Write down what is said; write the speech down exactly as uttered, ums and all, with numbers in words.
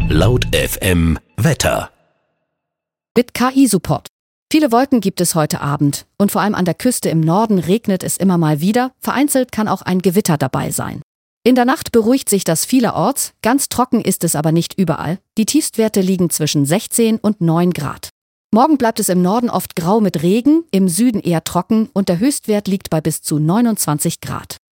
Laut F M Wetter. Mit K I-Support. Viele Wolken gibt es heute Abend und vor allem an der Küste im Norden regnet es immer mal wieder. Vereinzelt kann auch ein Gewitter dabei sein. In der Nacht beruhigt sich das vielerorts, ganz trocken ist es aber nicht überall. Die Tiefstwerte liegen zwischen sechzehn und neun Grad. Morgen bleibt es im Norden oft grau mit Regen, im Süden eher trocken und der Höchstwert liegt bei bis zu neunundzwanzig Grad.